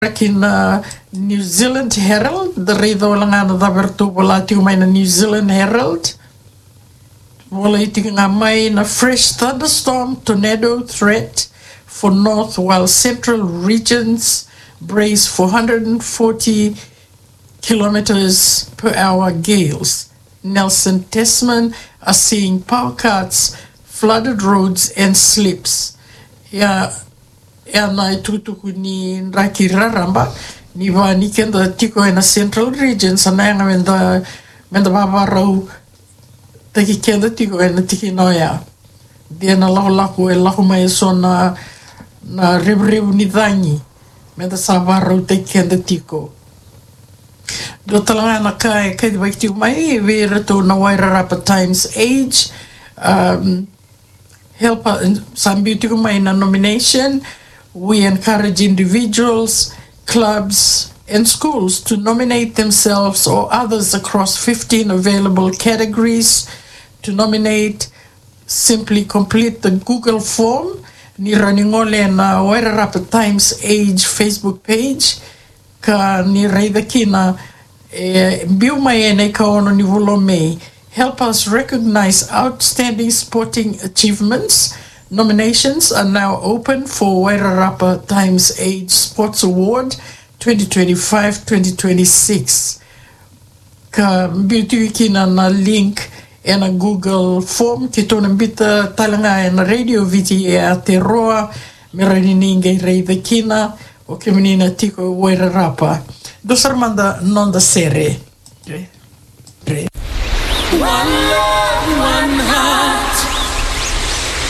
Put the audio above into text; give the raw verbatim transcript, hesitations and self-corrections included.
in uh, New Zealand Herald, the redo lang ano da bertu wala tiu may na New Zealand Herald. Wala iti nga may na fresh thunderstorm tornado threat for north while central regions brace four hundred forty kilometers per hour gales. Nelson Tasman are seeing power cuts, flooded roads and slips. Yeah. Ya na tutuku ni raki raramba ni va ni kenda tiko ina central region sana yang menda menda baba rau taki kenda tiko ina tiki noya dia na lahu laku e lahu mai so na na rib rib ni dangi menda saba rau taki kenda tiko do talanga na kai kai vai tiko mai we reto na Wairarapa Times Age um help some beautiful mai na nomination. We encourage individuals, clubs, and schools to nominate themselves or others across fifteen available categories. To nominate, simply complete the Google form. Ni raningole na Wairarapa Times Age Facebook page. Ka ni reida kina biu mai e nei ka ono ni vulo mei. Help us recognize outstanding sporting achievements. Nominations are now open for Wairarapa Times Age Sports Award twenty twenty-five to twenty twenty-six. Ka beauty kina na link e na Google form ki tōna mbita talanga e na radio viti e Aotearoa me ranininga i reida kina o ke menina tiko Wairarapa. Dos Armanda non da sere. Re. Re. One love, one heart.